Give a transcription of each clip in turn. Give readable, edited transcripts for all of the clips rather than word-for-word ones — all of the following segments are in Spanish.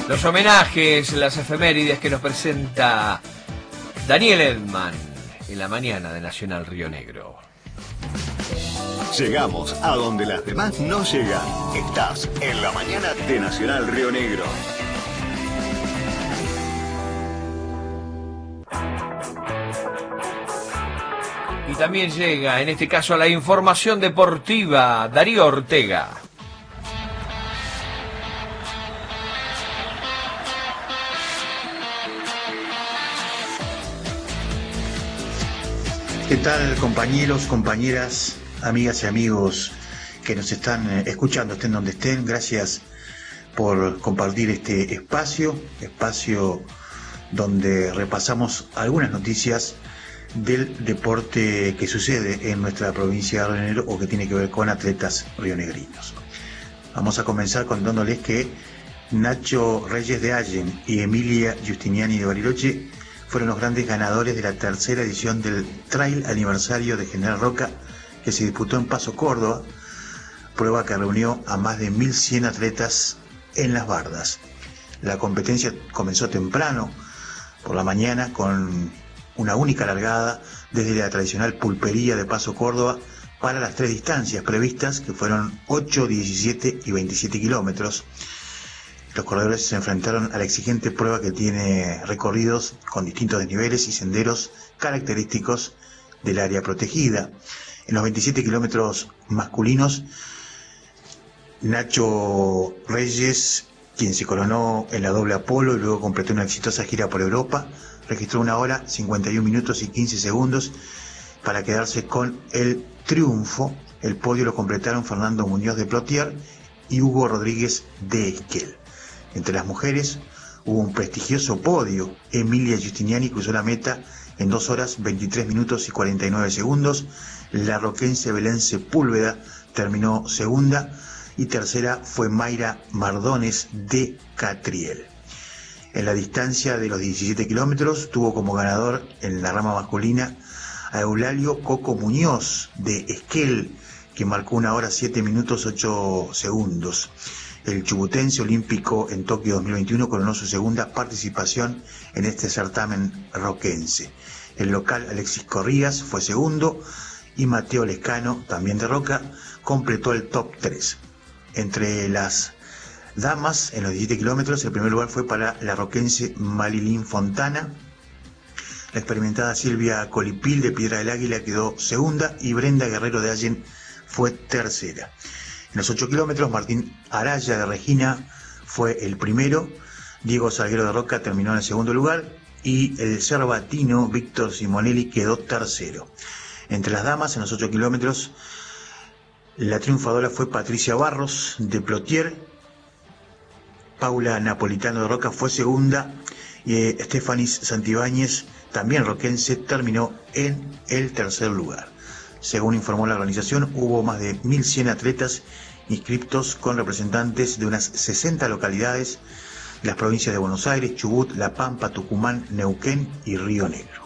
Los homenajes, las efemérides que nos presenta Daniel Edman en la mañana de Nacional Río Negro. Llegamos a donde las demás no llegan. Estás en la mañana de Nacional Río Negro. Y también llega, en este caso, a la información deportiva, Darío Ortega. ¿Qué tal, compañeros, compañeras, amigas y amigos que nos están escuchando, estén donde estén? Gracias por compartir este espacio donde repasamos algunas noticias del deporte que sucede en nuestra provincia de Río Negro o que tiene que ver con atletas rionegrinos. Vamos a comenzar contándoles que Nacho Reyes de Allen y Emilia Giustiniani de Bariloche fueron los grandes ganadores de la tercera edición del Trail Aniversario de General Roca, que se disputó en Paso, Córdoba, prueba que reunió a más de 1.100 atletas en las bardas. La competencia comenzó temprano, por la mañana, con una única largada desde la tradicional pulpería de Paso, Córdoba, para las tres distancias previstas, que fueron 8, 17 y 27 kilómetros. Los corredores se enfrentaron a la exigente prueba que tiene recorridos con distintos desniveles y senderos característicos del área protegida. En los 27 kilómetros masculinos, Nacho Reyes, quien se coronó en la doble Apolo y luego completó una exitosa gira por Europa, registró 1 hora, 51 minutos y 15 segundos para quedarse con el triunfo. El podio lo completaron Fernando Muñoz de Plotier y Hugo Rodríguez de Esquel. Entre las mujeres hubo un prestigioso podio. Emilia Giustiniani cruzó la meta en 2 horas, 23 minutos y 49 segundos. La roquense Belén Sepúlveda terminó segunda y tercera fue Mayra Mardones de Catriel. En la distancia de los 17 kilómetros tuvo como ganador en la rama masculina a Eulalio Coco Muñoz de Esquel, que marcó 1 hora, 7 minutos, 8 segundos. El chubutense olímpico en Tokio 2021 coronó su segunda participación en este certamen roquense. El local Alexis Corrías fue segundo y Mateo Lescano, también de Roca, completó el top 3. Entre las damas, en los 17 kilómetros, el primer lugar fue para la roquense Malilín Fontana. La experimentada Silvia Colipil de Piedra del Águila quedó segunda y Brenda Guerrero de Allen fue tercera. En los 8 kilómetros, Martín Araya de Regina fue el primero, Diego Salguero de Roca terminó en el segundo lugar y el cervatino Víctor Simonelli quedó tercero. Entre las damas, en los 8 kilómetros, la triunfadora fue Patricia Barros de Plotier, Paula Napolitano de Roca fue segunda y Estefanis Santibáñez, también roquense, terminó en el tercer lugar. Según informó la organización, hubo más de 1.100 atletas inscriptos con representantes de unas 60 localidades de las provincias de Buenos Aires, Chubut, La Pampa, Tucumán, Neuquén y Río Negro.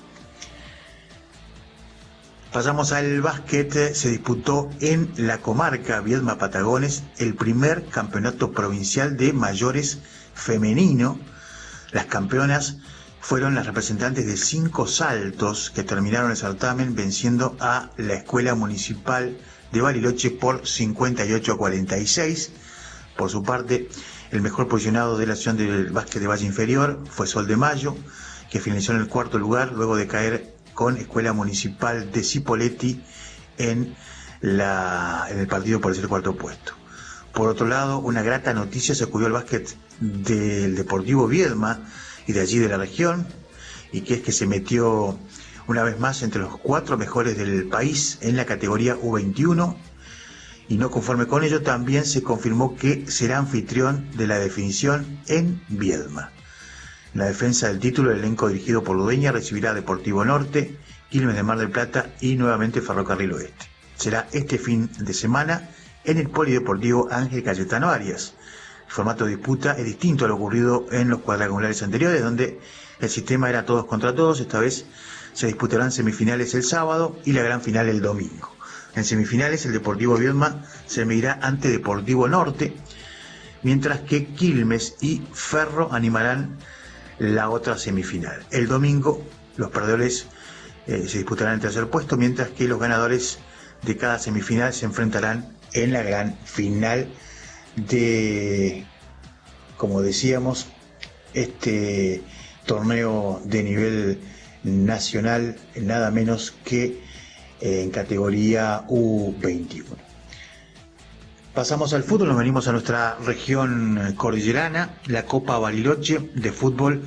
Pasamos al básquet. Se disputó en la comarca Viedma Patagones el primer campeonato provincial de mayores femenino. Las campeonas fueron las representantes de 5 saltos que terminaron el certamen venciendo a la Escuela Municipal de Bariloche por 58-46. Por su parte, el mejor posicionado de la acción del básquet de Valle Inferior fue Sol de Mayo, que finalizó en el cuarto lugar luego de caer con Escuela Municipal de Cipolletti en el partido por el cuarto puesto. Por otro lado, una grata noticia sacudió el básquet del Deportivo Viedma y de allí de la región, y que es que se metió una vez más entre los 4 mejores del país en la categoría U21, y no conforme con ello también se confirmó que será anfitrión de la definición en Viedma. En la defensa del título, el elenco dirigido por Ludeña recibirá Deportivo Norte, Quilmes de Mar del Plata y nuevamente Ferrocarril Oeste. Será este fin de semana en el Polideportivo Ángel Cayetano Arias. El formato de disputa es distinto a lo ocurrido en los cuadrangulares anteriores, donde el sistema era todos contra todos. Esta vez se disputarán semifinales el sábado y la gran final el domingo. En semifinales, el Deportivo Viedma se medirá ante Deportivo Norte, mientras que Quilmes y Ferro animarán la otra semifinal. El domingo los perdedores se disputarán el tercer puesto, mientras que los ganadores de cada semifinal se enfrentarán en la gran final de, como decíamos, este torneo de nivel nacional, nada menos que en categoría U21. Pasamos al fútbol, nos venimos a nuestra región cordillerana. La Copa Bariloche de fútbol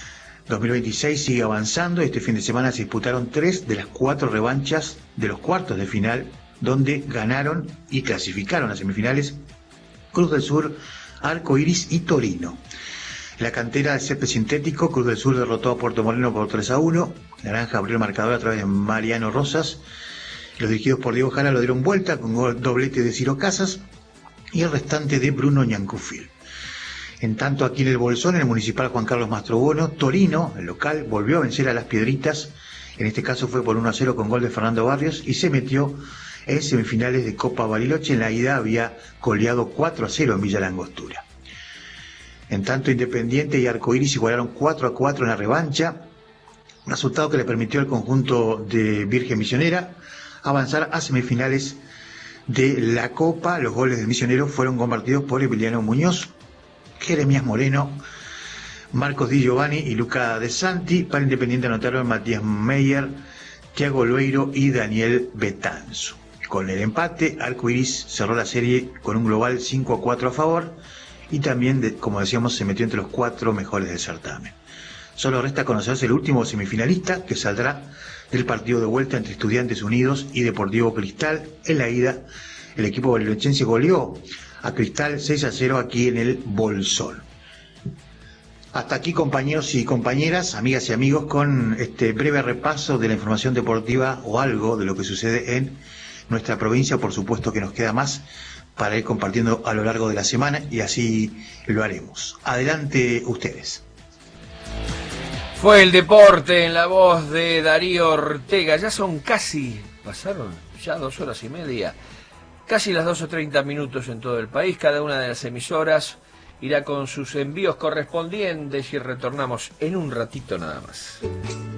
2026 sigue avanzando. Este fin de semana se disputaron 3 de las 4 revanchas de los cuartos de final, donde ganaron y clasificaron a semifinales Cruz del Sur, Arcoiris y Torino. La cantera de césped sintético, Cruz del Sur derrotó a Puerto Moreno por 3-1. Naranja abrió el marcador a través de Mariano Rosas. Los dirigidos por Diego Jara lo dieron vuelta con doblete de Ciro Casas y el restante de Bruno Ñancufil. En tanto, aquí en el Bolsón, en el municipal Juan Carlos Mastrobuono, Torino, el local, volvió a vencer a Las Piedritas. En este caso fue por 1-0 con gol de Fernando Barrios y se metió en semifinales de Copa Bariloche. En la ida había goleado 4-0 en Villa Langostura. En tanto, Independiente y Arcoiris igualaron 4-4 en la revancha, resultado que le permitió al conjunto de Virgen Misionera avanzar a semifinales de la Copa. Los goles del Misionero fueron convertidos por Emiliano Muñoz, Jeremías Moreno, Marcos Di Giovanni y Luca De Santi. Para Independiente anotaron Matías Meyer, Thiago Loeiro y Daniel Betanzo. Con el empate, Arcoiris cerró la serie con un global 5-4 a favor y también, como decíamos, se metió entre los 4 mejores del certamen. Solo resta conocerse el último semifinalista, que saldrá del partido de vuelta entre Estudiantes Unidos y Deportivo Cristal. En la ida, el equipo barilochense goleó a Cristal 6-0 aquí en el Bolsón. Hasta aquí, compañeros y compañeras, amigas y amigos, con este breve repaso de la información deportiva o algo de lo que sucede en nuestra provincia. Por supuesto que nos queda más para ir compartiendo a lo largo de la semana y así lo haremos. Adelante ustedes. Fue el deporte en la voz de Darío Ortega. Ya son pasaron ya 2 horas y media, casi las 2:30 en todo el país. Cada una de las emisoras irá con sus envíos correspondientes y retornamos en un ratito nada más.